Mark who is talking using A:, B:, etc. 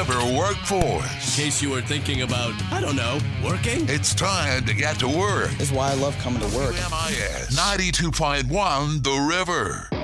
A: River Workforce.
B: In case you were thinking about, I don't know, working?
A: It's time to get to work.
C: Is why I love coming to work.
A: WMIS 92.1 The River.